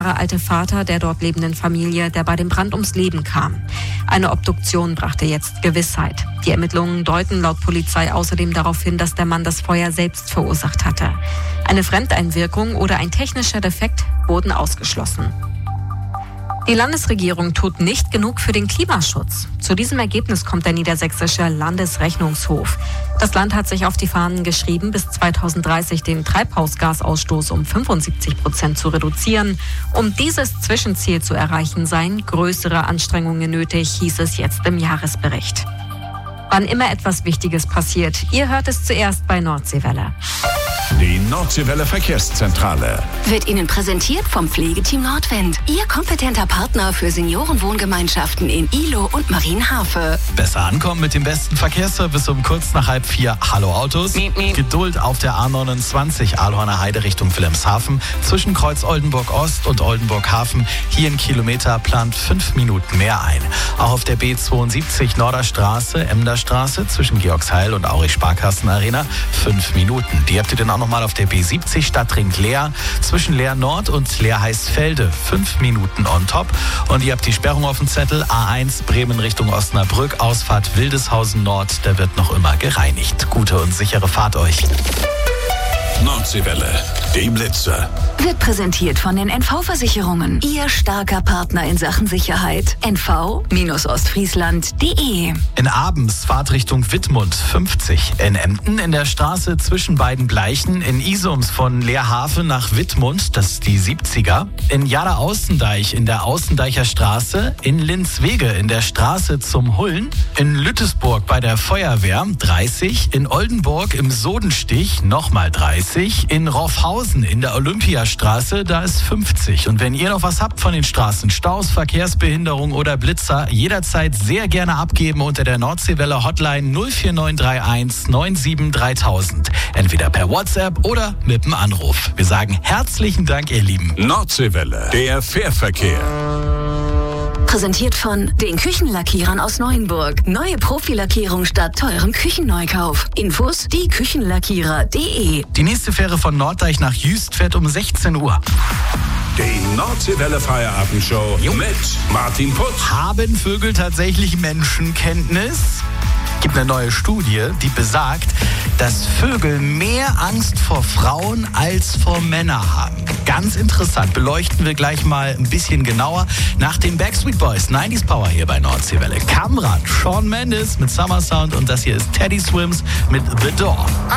Jahre alte Vater der dort lebenden Familie, der bei dem Brand ums Leben kam. Eine Obduktion brachte jetzt Gewissheit. Die Ermittlungen deuten laut Polizei außerdem darauf hin, dass der Mann das Feuer selbst verursacht hatte. Eine Fremdeinwirkung oder ein technischer Defekt wurden ausgeschlossen. Die Landesregierung tut nicht genug für den Klimaschutz. Zu diesem Ergebnis kommt der niedersächsische Landesrechnungshof. Das Land hat sich auf die Fahnen geschrieben, bis 2030 den Treibhausgasausstoß um 75% zu reduzieren. Um dieses Zwischenziel zu erreichen, seien größere Anstrengungen nötig, hieß es jetzt im Jahresbericht. Wann immer etwas Wichtiges passiert, ihr hört es zuerst bei Nordseewelle. Die Nordseewelle Verkehrszentrale wird Ihnen präsentiert vom Pflegeteam Nordwind. Ihr kompetenter Partner für Seniorenwohngemeinschaften in Ihlow und Marienhafe. Besser ankommen mit dem besten Verkehrsservice um kurz nach 3:30. Hallo Autos. Geduld auf der A29 Ahlhorner Heide Richtung Wilhelmshaven. Zwischen Kreuz Oldenburg Ost und Oldenburg Hafen. Hier ein Kilometer plant 5 Minuten mehr ein. Auch auf der B72 Norderstraße, Emderstraße zwischen Georgsheil und Aurich Sparkassen Arena 5 Minuten. Die habt ihr dann auch nochmal auf der B70 Stadtring Leer zwischen Leer Nord und Leer Heißfelde 5 Minuten on top. Und ihr habt die Sperrung auf dem Zettel A1 Bremen Richtung Osnabrück, Ausfahrt Wildeshausen Nord, da wird noch immer gereinigt. Gute und sichere Fahrt euch. Nordseewelle, die Blitzer. Wird präsentiert von den NV-Versicherungen. Ihr starker Partner in Sachen Sicherheit. NV-Ostfriesland.de. In Abends Fahrt Richtung Wittmund 50. In Emden in der Straße zwischen beiden Bleichen. In Isums von Leerhaven nach Wittmund, das ist die 70er. In Jada-Außendeich in der Außendeicher Straße. In Linzwege in der Straße zum Hullen. In Lüttesburg bei der Feuerwehr 30. In Oldenburg im Sodenstich nochmal 30. In Roffhausen in der Olympiastraße, da ist 50. Und wenn ihr noch was habt von den Straßen, Staus, Verkehrsbehinderung oder Blitzer, jederzeit sehr gerne abgeben unter der Nordseewelle Hotline 04931 97 3000. Entweder per WhatsApp oder mit dem Anruf. Wir sagen herzlichen Dank, ihr Lieben. Nordseewelle, der Fährverkehr. Präsentiert von den Küchenlackierern aus Neuenburg. Neue Profilackierung statt teurem Küchenneukauf. Infos dieküchenlackierer.de. Die nächste Fähre von Norddeich nach Jüst fährt um 16 Uhr. Die Nordseewelle Feierabendshow mit Martin Putz. Haben Vögel tatsächlich Menschenkenntnis? Es gibt eine neue Studie, die besagt, dass Vögel mehr Angst vor Frauen als vor Männern haben. Ganz interessant, beleuchten wir gleich mal ein bisschen genauer. Nach den Backstreet Boys, 90s Power hier bei Nordseewelle. Kamran, Shawn Mendes mit Summer Sound und das hier ist Teddy Swims mit The Door.